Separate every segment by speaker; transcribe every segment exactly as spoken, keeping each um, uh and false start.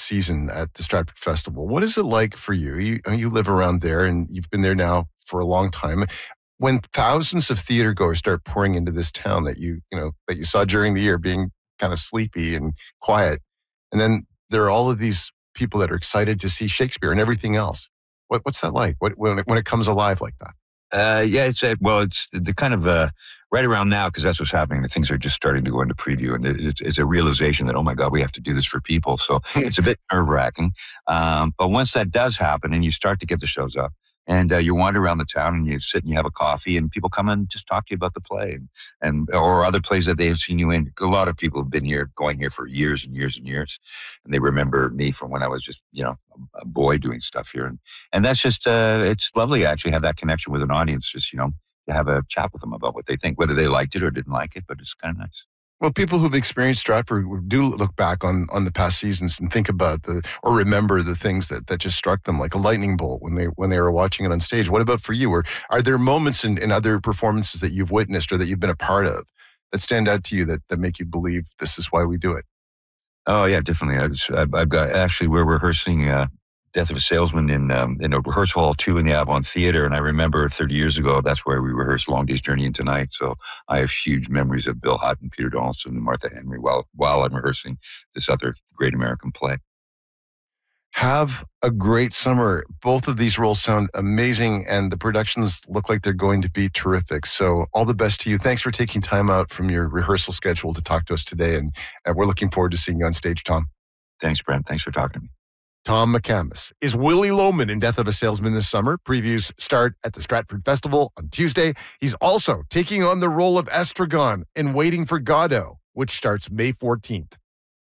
Speaker 1: season at the Stratford Festival. What is it like for you? You, you live around there and you've been there now for a long time. When thousands of theater goers start pouring into this town that you, you know, that you saw during the year being kind of sleepy and quiet, and then there are all of these people that are excited to see Shakespeare and everything else. What, what's that like? What, when it, when it comes alive like that?
Speaker 2: Uh, yeah, it's uh, well, it's the kind of uh, right around now because that's what's happening. The things are just starting to go into preview, and it's, it's a realization that oh my God, we have to do this for people. So it's a bit nerve wracking. Um, but once that does happen, and you start to get the shows up, and uh, you wander around the town, and you sit and you have a coffee, and people come and just talk to you about the play, and, and or other plays that they have seen you in. A lot of people have been here, going here for years and years and years, and they remember me from when I was just you know a boy doing stuff here, and and that's just uh, it's lovely to actually have that connection with an audience. Just you know to have a chat with them about what they think, whether they liked it or didn't like it, but it's kind of nice.
Speaker 1: Well, people who've experienced Stratford do look back on, on the past seasons and think about the or remember the things that, that just struck them like a lightning bolt when they when they were watching it on stage. What about for you? Or are there moments in, in other performances that you've witnessed or that you've been a part of that stand out to you that, that make you believe this is why we do it?
Speaker 2: Oh yeah, definitely. I was, I've, I've got actually we're rehearsing uh, Death of a Salesman in um, in a rehearsal hall two in the Avalon Theater, and I remember thirty years ago that's where we rehearsed Long Day's Journey into Night. So I have huge memories of Bill Hutton, Peter Donaldson, and Martha Henry while while I'm rehearsing this other great American play.
Speaker 1: Have a great summer. Both of these roles sound amazing, and the productions look like they're going to be terrific. So all the best to you. Thanks for taking time out from your rehearsal schedule to talk to us today, and, and we're looking forward to seeing you on stage, Tom.
Speaker 2: Thanks, Brent. Thanks for talking to me.
Speaker 1: Tom McCamus is Willie Loman in Death of a Salesman this summer. Previews start at the Stratford Festival on Tuesday. He's also taking on the role of Estragon in Waiting for Godot, which starts May fourteenth.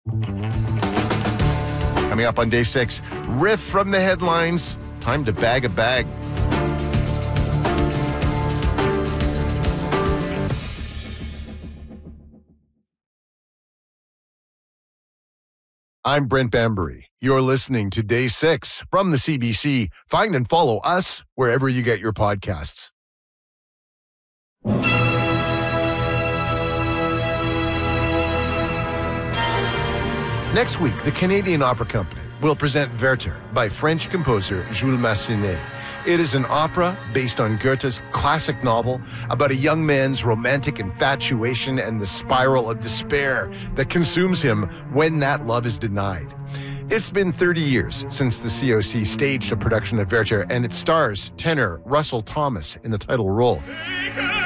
Speaker 1: Coming up on day six, riff from the headlines. Time to bag a bag. I'm Brent Bambury. You're listening to Day six from the C B C. Find and follow us wherever you get your podcasts. Next week, the Canadian Opera Company will present Werther by French composer Jules Massenet. It is an opera based on Goethe's classic novel about a young man's romantic infatuation and the spiral of despair that consumes him when that love is denied. It's been thirty years since the C O C staged a production of Werther, and it stars tenor Russell Thomas in the title role.